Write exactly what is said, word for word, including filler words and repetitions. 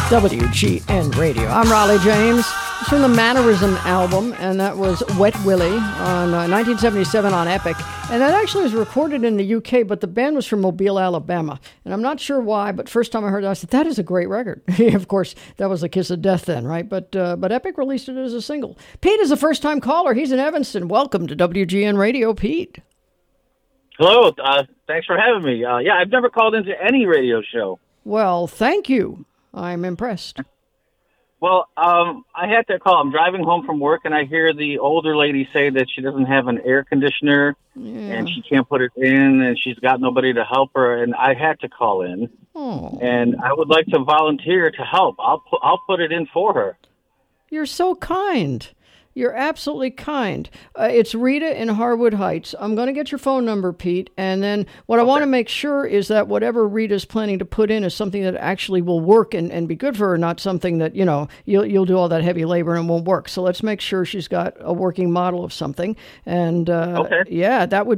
W G N Radio. I'm Raleigh James. It's from the Mannerism album, and that was Wet Willie on uh, nineteen seventy-seven on Epic. And that actually was recorded in the U K, but the band was from Mobile, Alabama. And I'm not sure why, but first time I heard it, I said, that is a great record. Of course, that was a kiss of death then, right? But uh, but Epic released it as a single. Pete is a first-time caller. He's in Evanston. Welcome to W G N Radio, Pete. Hello. Uh, thanks for having me. Uh, yeah, I've never called into any radio show. Well, thank you. I'm impressed. Well, um, I had to call. I'm driving home from work, and I hear the older lady say that she doesn't have an air conditioner, Yeah. and she can't put it in, and she's got nobody to help her, and I had to call in. Oh, And I would like to volunteer to help. I'll pu- I'll put it in for her. you're so kind. You're absolutely kind. Uh, it's Rita in Harwood Heights. I'm going to get your phone number, Pete. And then what I want to make sure is that whatever Rita's planning to put in is something that actually will work and, and be good for her, not something that, you know, you'll, you'll do all that heavy labor and it won't work. So let's make sure she's got a working model of something. And uh, Okay. yeah, that would